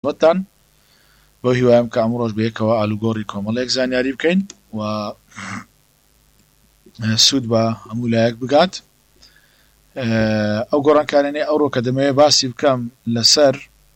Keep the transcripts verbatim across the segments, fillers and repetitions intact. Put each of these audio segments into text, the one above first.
وەتان بۆ هیوایم کە ئەمڕۆژ بەیەکەوە ئالوگۆڕی کۆمەڵێک زانیاری بکەین و سوود بە هەموو لایەک بگات. ئەو گۆڕانکارانەی ئەوڕۆ کە دەمەوێت باسی بکەم لەسەر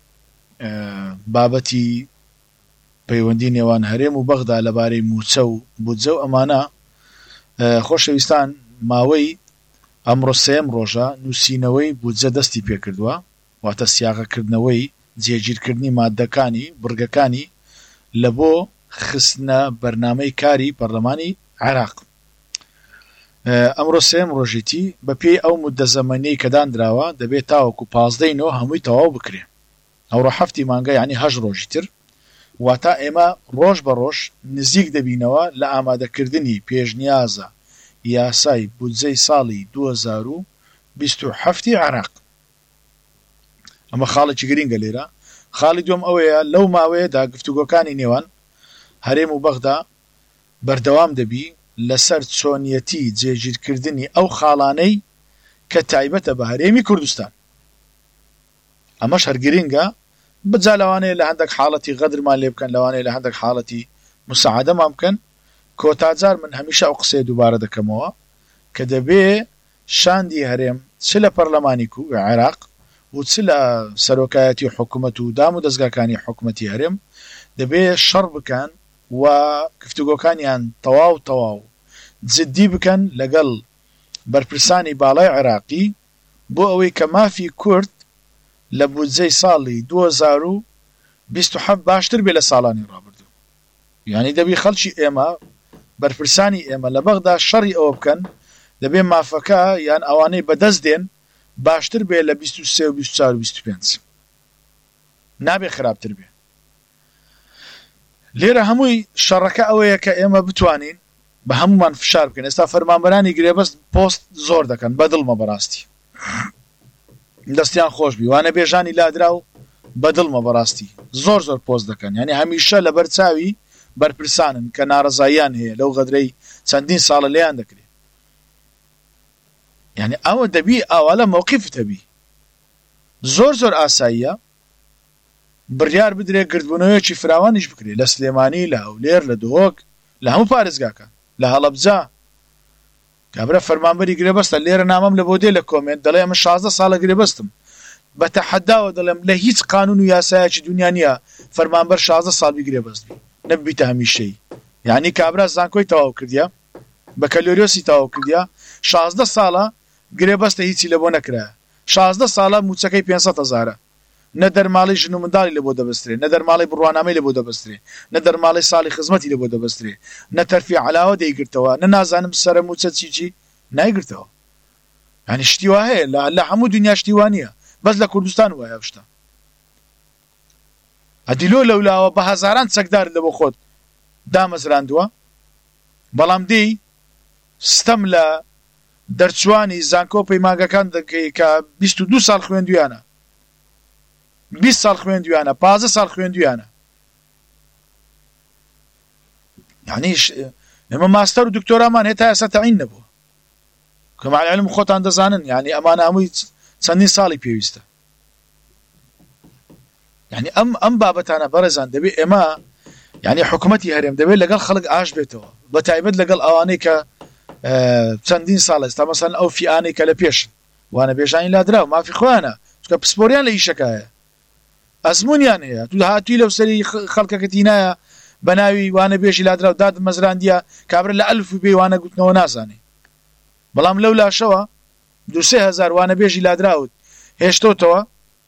بابەتی پەیوەندی نێوان هەرێم و بەغدا لەبارەی موچە و بودجە و ئەمانە. خۆشەویستان، ماوەی ئەمڕۆ سێم ڕۆژە نووسینەوەی بودجە دەستی پێکردووە، واتە سیاغەکردنەوەی جێگیرکردنی مادەکانی بڕگەکانی لە بۆ خستنە بەرنامەی کاری پەرلەمانی عێراق. ئەمڕۆ سێم ڕۆژێتی بە پێی ئەو موددە زەمەنیەی کە دانراوە دەبێت تاوەکو پازدەینەوە هەمووی تەواو بکرێ. ئەوڕۆ هەفتی مانگە یعنی هەژ ڕۆژی تر، واتە ئێمە ڕۆژ بە ڕۆژ نزیک دەبینەوە لە ئامادەکردنی پێشنیازە یاسای بودجەی ساڵی دوو هەزار و بیست و هەفت عێراق. ئەمە خاڵێکی گرینگە لێرە. خاڵی دوم ئەوەیە لەو ماوەیەدا گفتوگۆکانی نێوان هەرێم و بەغدا بەردەوام دەبی لەسەر چۆنیەتی جێگیرکردنی ئەو خاڵانەی کە تایبەتە بە هەرێمی کوردستان. ئەمەش هەر گرینگە، بجا لەوانەیە لە هەندێک حاڵەتی غەدرمان لێ بکەن، لەوانەیە لە هەندێک حاڵەتی مساعدەمان بکەن. کۆتاجار من هەمیشە ئەو قسەیە دووبارە دەکەمەوە کە دەبێ شاندی هەرێم چ لە پەرلەمانی عێراق و چ لە سەرۆکایەتی حکوومەت و دام و دەستگاکانی حکوومەتی هەرێم دەبێ شەڕ بکەن و گفتوگۆکانیان تەواو تەواو جددی بکەن لەگەڵ بەرپرسانی باڵای عێراقی بۆ ئەوەی کە مافی کورد لە بودجەی ساڵی دوو هەزار و بیست و هەفت باشتر بێ لە ساڵانی ڕابردوو. یعنی دەبی خەڵکی ئێمە بەرپرسانی ئێمە لە بەغدا شەڕی ئەوە بکەن دەبێ مافەکە یان ئەوانەی بەدەست دێن باشتر بێ لە بیست و سێ و بیست و چوار و بیست و پێنج، نابێ خراپتر بێ. لێرە هەمووی شەڕەکە ئەوەیە کە ئێمە بتوانین بە هەمومان فشار بکەین. ئێستا فەرمانبەرانی گرێبەست پۆست زۆر دەکەن بەدڵمە، بەڕاستی دەستیان خۆش بی، وانە بێژانی لادرا و بەدڵمە بەڕاستی زۆر زۆر پۆست دەکەن. یعنی هەمیشە لە بەرچاوی بەرپرسانن کە ناڕەزاییان هەیە لەو غەدرەی چەندین ساڵە لێیان دەکرێت. یعنی ئەوە دەبی ئاوا لە مەوقیفت هەبی. زۆر زۆر ئاساییە بڕیار بدرێ گردبوونەوەیەکی فراوانیش بکرێ لە سلێمانی، لە هەولێر، لە دۆک، لە هەموو پارێزگاکان، لە هەڵەبجە. کابرا فەرمانبەری گرێبەستە لێرە نامەم لە بۆ دێ لە کۆمنت دەڵێ ئەمە شازدە ساڵە گرێبەستم، بە تەحەداوە دەڵێم لە هیچ قانون و یاسایەکی دنیا نییە فەرمانبەر شازدە ساڵ بی گرێبەست بی نەبیتە هەمیشەی. یعنی کابرا زانکۆی تەواو کردیا، بەکەلۆریۆسی تەواو کردیا، شازدە ساڵە گرێبەستە هیچی لە بۆ نەکرایە. شازدە ساڵە موچەکەی پێنجسەد هەزارە، نە دەرماڵی ژن و منداڵی لە بۆ دەبەسترێ، نە دەرماڵی بڕوانامەی لە بۆ دەبەسترێ، نە دەرماڵی ساڵی خزمەتی لە بۆ دەبەسترێ، نە تەرفی عەلاوە دەیگرتەوە، نە نازانم سەرە موچە چی چی نایگرتەوە. یعنی شتی وا هەیە لە هەموو دنیا شتی وا نییە، بەس لە کوردستان وایە شتە. ئەدیلۆ لەولاوە بە هەزاران چەکدار لە بۆ خۆت دامەزراندووە، بەڵام دێی ستەم لە دەرچوانی زانکۆ پەیمانگەکان دەکەی کە بیست و دوو ساڵ خوێندویانە، بیست ساڵ خوێندویانە، پانزدە ساڵ خوێندویانە. یعنی ئێمە ماستەر و دکتۆرامان هێتا ئێستا تەعین نەبووە کە مەعالعلم خۆتان دەزانن. یعنی ئەمانە هەمووی چەندین ساڵی پێویستە. یعنی ئەم ئەم بابەتانە بەڕێزان دەبێت ئێمە یعنی حکوومەتی هەرێم دەبێت لەگەڵ خەڵک ئاش بێتەوە، بە تایبەت لەگەڵ ئەوانەی کە چەندین ساڵ ئێستا مەسەڵەن ئەو فیانەی کە لە پێش وانە بێژانی لادرا و مافی خۆیانە چکە پسپۆریان لە ئیشەکایە، ئەزمونیان هەیە، تو هاتووی لەو سەری خەڵکەکەتی نایە بە ناوی وانە بێژی لادرا و داد مەزراندیە کابرا لە ئەلف و بێ وانە گوتنەوە نازانێ، بەڵام لەو لاشەوە دو سێ هەزار وانە بێژی لادراوت هێشتۆتەوە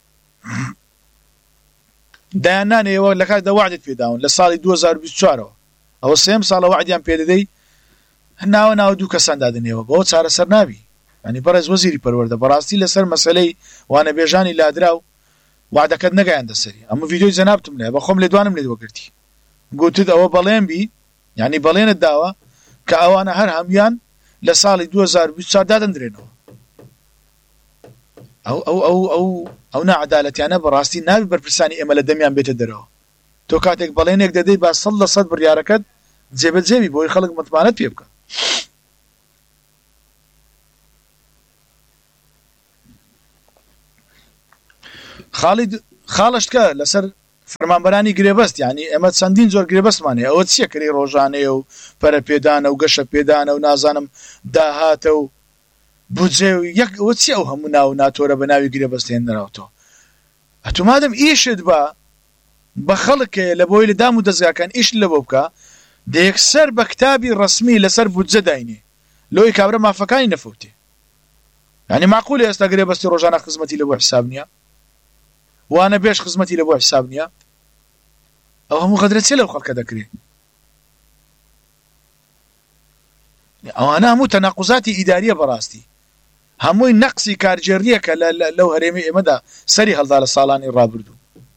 دایان نانەوە لە کات دەوعدت پێداون لە ساڵی دوو هەزار و بیست و چوارەوە ئەوە سێم ساڵە وعدیان پێدەدەی ناوە ناوە دوو کەسان دادنێەوە بەوە چارەسەر نابی. ینی بەڕێز وەزیری پەروەردە بەڕاستی لەسەر مەسەلەی وانە بێژانی لادرا و وعدەکەت نەگەیاندە سەری. ئەمە ڤیدیۆی جەنابتم لێ بەخۆم لێدوانم لێ وەگرتی گوتت ئەوە بەڵێن بی، یعنی بەڵێنت داوە کە ئەوانە هەر هەمویان لە ساڵی دوو هەزار و بیست و چوار دادەندرێنەوە. ئەو ئەو ئەو ئەو ئەو نەعەدالەتیانە بەڕاستی نابی بەرپرسانی ئێمە لە دەمیان بێتە دەرەوە. تۆ کاتێک بەڵێنێک دەدەی با سەد لە سەد بڕیارەکەت جێبەجێبی بۆی خەڵک متمانەت پێ بکە. خاڵی خاڵشتکە لەسەر فەرمانبەرانی گرێبەست یعنی ئێمە چەندین زۆر گرێبەستمانێ ئەوە چییە کڕی ڕۆژانەیە و پەرە پێدانە و گەشە پێدانە و نازانم داهاتە و بودجێ و یەک ئەوە چی ئەو هەموو ناو ناتۆرە بە ناوی گرێبەست هێنراوەتەوە ئەتومادەم ئیشت بە بە خەڵکێ لە بۆی لە دام و دەستگاکان ئیش لە بۆ بکە دەیەکسەر بە کتابی ڕەسمی لەسەر بودجە داینێ لۆی کابرا مافەکانی نەفەوتێ یعنی معقولە ئێستا گرێبەستی ڕۆژانە خزمەتی لە بۆ حساب نییە وانە بێش خزمەتی لە بۆ حساب نییە ئەو هەموو غەدرە چێ لەو خەڵکە دەکرێت ئەوانە هەموو تەناقوزاتی ئیداریە بەڕاستی هەمووی نەقسی کارجێریەکە لەو هەرێمی ئێمەدا سەری هەڵدا لە ساڵانی ڕابردوو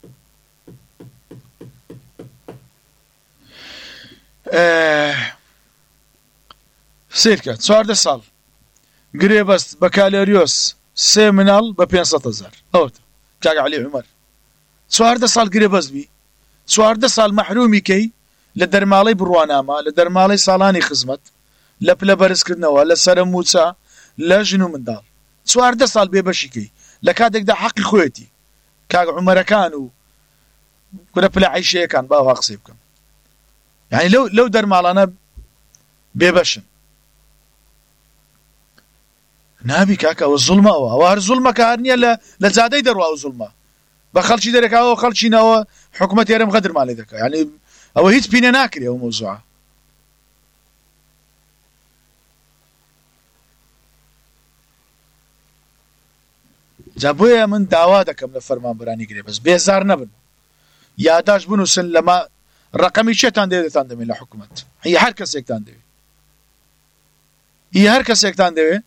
سیرکە چواردە ساڵ گرێبەست بە کالێریۆس سێ مناڵ بە پێنج هەزار ئەوە کاک عەلی عومەر چواردە ساڵ گرێبەست بی چواردە ساڵ مەحرومی کەی لە دەرماڵەی بڕوانامە لە دەرماڵەی ساڵانی خزمەت لە پلە بەرزکردنەوە لە سەرە موچە لە ژن و منداڵ چواردە ساڵ بێبەشی کەی لە کاتێکدا حەقی خۆیەتی کاک عومەرەکان و کورە پلە عەیشەیەکان باوا قسەی بکەم یعنی لەو لەو دەرماڵانە بێبەشن نابی کاکە ئەوە زوڵمە ئەوە ئەوە هەر زوڵمەکە هەر نییە لە جادەی دەڕوا و زوڵمە بە خەڵکی دەرەکەوە خەڵچینەوە حکومەت هێرم غەدرمان لێ دەکات یعنی ئەوە هیچ پینە ناکرێ ئەو مۆزوعە جا بۆیە من داوا دەکەم لە فەرمانبەرانی گرێبەست بێزار نەبن یاداش بنووسن لەما ڕقەمی چێتان دەوێت دەتان دەمێت لە حکومەت هی هەر کەسێکتان دەوێت هی هەر کەسێکتان دەوێت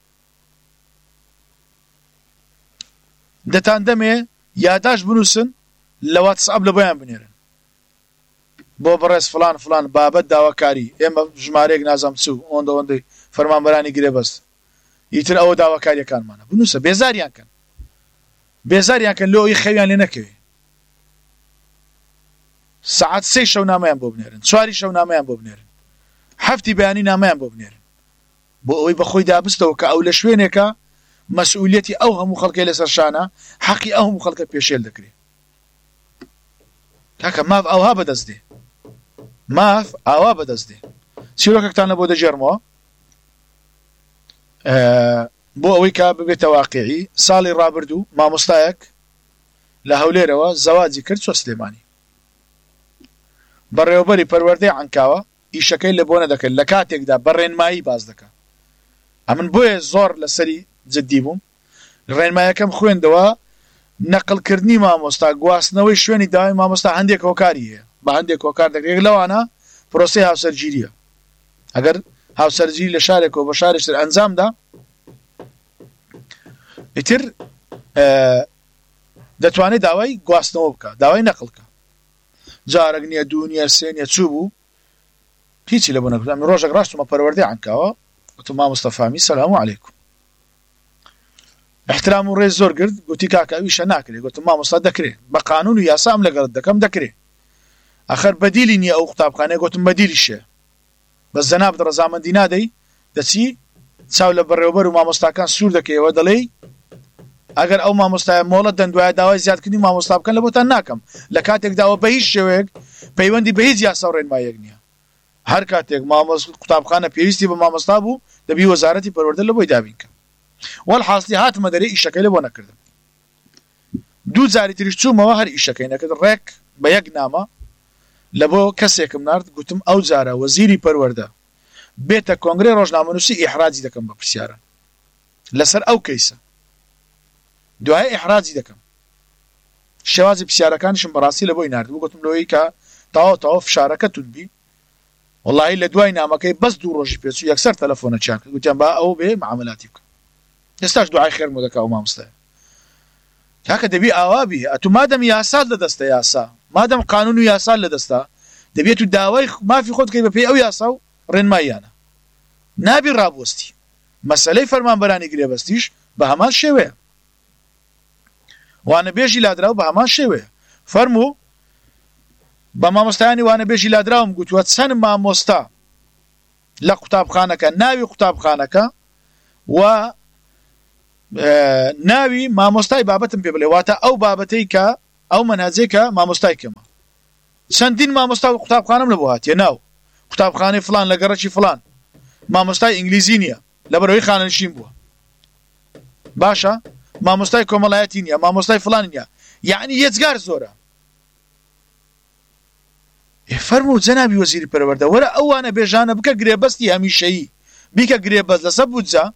دەتان دەمێ یاداش بنووسن لە واتسئاپ لە بۆیان بنێرن بۆ بەڕێز فلان فلان بابەت داواکاری ئێمە ژمارەیەک نازام چوو ئەوەندە ئەوەندەی فەرمانبەرانی گرێبەست ئیتر ئەوە داواکاریەکانمانە بنووسە بێزاریان کەن بێزاریان کەن لۆ ئەوی خەویان لێ نەکەوێ سەعات سێی شەو نامەیان بۆ بنێرن چواری شەو نامەیان بۆ بنێرن هەفتی بەیانی نامەیان بۆ بنێرن بۆ ئەوەی بەخۆی دابستەوە کە ئەو لە شوێنێکە مەسئولیەتی ئەو هەموو خەڵکەی لەسەر شانە حەقی ئەو هەموو خەڵکە پێشێل دەکرێت کاکە ماف ئەوها بەدەست دێ ماف ئاوا بەدەست دێ چیرۆکێکتان لە بۆ دەجێڕمەوە بۆ ئەوەی کا ببێتە واقعی ساڵی ڕابردوو مامۆستایەک لە هەولێرەوە زەواجی کرد چۆ سلێمانی بەڕێوەبەری پەروەردەی عەنکاوە ئیشەکەی لە بۆ نەدەکرد لە کاتێکدا بەڕێنمایی باز دەکات ئەمن بۆیە زۆر لەسەری جددی بووم ڕێنمایەکەم خوێندەوە نەقلکردنی مامۆستا گواستنەوەی شوێنی داوای مامۆستا هەندێک هۆکاری هەیە بە هەندێک هۆکار دەکرێت لەوانە پرۆسەی هاوسەرگیریە ئەگەر هاوسەرگیری لە شارێکەوە بە شارێکتر ئەنجامدا ئیتر دەتوانێت داوای گواستنەوە بکە داوای نەقلکە جارێک نییە دوو نییە سێ نییە چوو بوو هیچی لە بۆ نەکردم ڕۆژێک ڕاستمە پەروەردەی عەنکاوە گوتم مامۆستا فامی سەلام عەلەیکوم احترام و ڕێز زۆر گرت گوتی کاکە ئەویشە ناکرێت گوتم مامۆستا دەکرێت بە قانون و یاسا ئەم لەگەڵت دەکەم دەکرێت ئەخەر بەدیلی نییە ئەو قوتابخانەیە گوتم بەدیلیشە بەس جەناب ڕەزامەندی نادەی دەچی چاو لە بەڕێوەبەر و مامۆستاکان سوور دەکەیەوە دەڵێی ئەگەر ئەو مامۆستایە مۆڵەت دەندوایە داوای زیادکردنی مامۆستا بکەن لە بۆتان ناکەم لە کاتێکداوە بە هیچ شێوەیەک پەیوەندی بە هیچ یاسا و ڕێنماییەک نییە هەر کاتێک قوتابخانە پێویستی بە مامۆستا بوو دەبی وەزارەتی پەروەردە لە بۆی دابینکە وەڵحاصلی هاتمە دەرێ ئیشەکەی لە بۆ نەکردم دوو جاری تریش چوومەوە هەر ئیشەکەی نەکرد ڕێک بە یەک نامە لە بۆ کەسێکم نارد گوتم ئەو جارە وەزیری پەروەردە بێتە کۆنگرێ ڕۆژنامەنووسی ئیحراجی دەکەم بە پرسیارە لەسەر ئەو کەیسە دوای ئیحراجی دەکەم شێوازی پرسیارەکانیشم بەڕاستی لە بۆی ناردبوو گوتم لەوەی کە تاوا تاوا فشارەکە تونبی وەڵاهی لە دوای نامەکەی بەس دوو ڕۆژی پێچوو یەکسەر تەلەفۆنەچیان کرد گوتیان با ئەو بێ معاملاتی بکە ئێستاش دوعای خێرم بۆ دەکا و مامۆستایە کاکە دەبی ئاوابی ئەتو مادەم یاسات لە دەستە یاسا مادەم قانون و یاسا لە دەستە دەبێت و داوای مافی خۆت کەی بەپێی ئەو یاسا و ڕێنماییانە نابی ڕابوەستی مەسەلەی فەرمانبەرانی گرێبەستیش بە هەمان شێوەیە وانەبێژی لادراو بە هەمان شێوەیە فەرموو بە مامۆستایانی وانەبێژی لادراوم گوتووە چەند مامۆستا لە قوتابخانەکە ناوی قوتابخانەکە و ناوی مامۆستای بابەتم پێ بڵێ واتە ئەو بابەتەی کە ئەو مەنهەجێکە مامۆستای کەمە چەندین مامۆستا و قوتابخانەم لە بۆ هاتیە ناو قوتابخانەی فلان لە گەڕەکی فلان مامۆستای ئینگلیزی نییە لەبەرەوەی خانەنشین بووە باشە مامۆستای کۆمەڵایەتی نییە مامۆستای فلان نییە یعنی یەجگار زۆرە فەرموو جەنابی وەزیری پەروەردە وەرە ئەوانە بێژانە بکە گرێبەستی هەمیشەیی بیکە گرێبەست لەسەر بودجە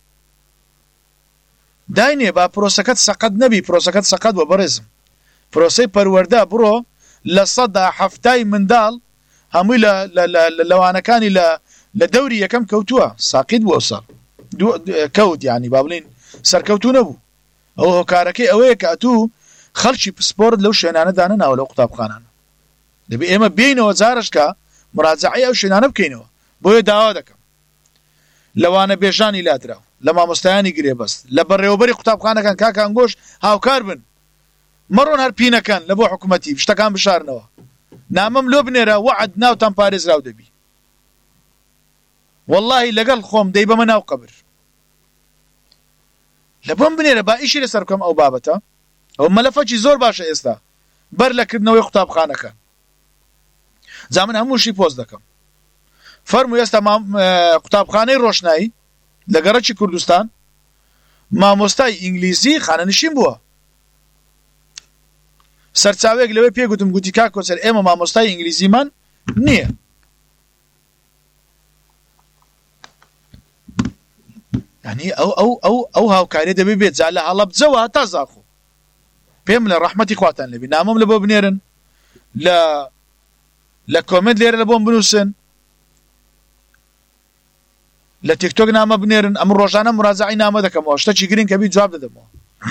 داینێ با پرۆسەکەت سەقەت نەبی پرۆسەکەت سەقەت وە بەڕێزم پرۆسەی پەروەردە بڕۆ لە سەدا هەفتای منداڵ هەمووی لەوانەکانی لە دەوری یەکەم کەوتووە ساقیت بووە سەر کەوت یعنی با بڵین سەرکەوتوو نەبوو ئەو هۆکارەکەی ئەوەیە کە ئەتوو خەڵکی پسپۆرت لەو شوێنانەدانە ناوە لەو قوتابخانانە دەبێ ئێمە بێینەوە جارشکە مراجعەی ئەو شوێنانە بکەینەوە بۆیە داوا دەکەم لەوانە بێژانی لادراو لە مامۆستایانی گرێبەست لە بەڕێوەبەری قوتابخانەکان کاکە ئەنگۆش هاوکار بن مەڕۆن هەر پینەکەن لە بۆ حکوومەتی شتەکان بشارنەوە نامەم لۆ بنێرە وعد ناوتان پارێزراو دەبی واللهی لەگەڵ خۆم دەی بەمە ناو قەبر لە بۆم بنێرە با ئیشی لەسەر بکەم ئەو بابەتە ئەو مەلەفەکی زۆر باشە ئێستا بەر لەکردنەوەی قوتابخانەکان جا من هەمووشی پۆست دەکەم فەرموو ئێستا قوتابخانەی ڕۆشنایی لە گەڕەکی کوردستان مامۆستای ئینگلیزی خانەنشین بووە سەرچاوێک لەوەی پێگوتم گوتی کا کۆچەر ئێمە مامۆستای ئینگلیزیمان نییە ینی ئەو ئەو ئەو ئەو هاوکاری دەبێ بێت جا لە هەڵەبجەوە تا زاخۆ پێم لە ڕەحمەتی خواتان لەبێ نامەم لە بۆ بنێرن لە لە کۆمنت لێرە لە بۆم بنووسن لە تیکتۆک نامە بنێرن ئەم ڕۆژانە مراجعی نامە دەکەمەوە شتێکی گرنگ کە بی جواب دەدەمەوە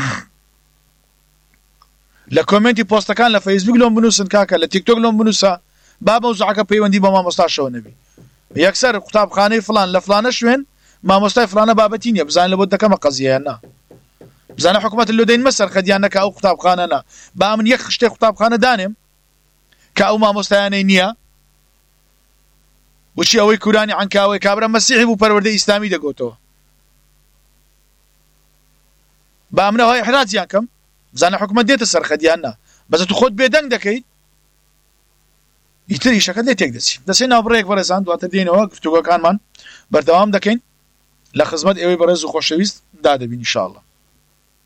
لە کۆمنتی پۆستەکان لە فەیسبوک لۆم بنووسن کاکە لە تیکتۆک لۆم بنووسە با مەوزوعەکە پەیوەندی بە مامۆستاشەوە نەبی یەکسەر قوتابخانەی فلان لە فلانە شوێن مامۆستای فلانە بابەتی نییە بزانین لە بۆ دەکەمە قەزیەیان نا بزانە حکوومەت لۆ دەین مەسەر خەدیان نەکە ئەو قوتابخانە نا با من یەک خشتێک قوتابخانە دانێم کە ئەو مامۆستایانەی نییە وشی ئەوەی کورانی عنکاوەی کابرا مەسیحی بوو پەروەردەی ئیسلامی دەگۆتەوە با منەوەی حراجیان کەم بزانە حکوومەت دێتە سەر خەدیان نا بەزە تو خۆت بێدەنگ دەکەیت ئیتر ئیشەکەت لێ تێک دەچی دەسێ ناو بڕێک بەڕێزان دواتر دێنەوە گفتوگۆکانمان بەردەوام دەکەین لە خزمەت ئێوەی بەڕێز و خۆشەویست دادەبین ئینشاءالله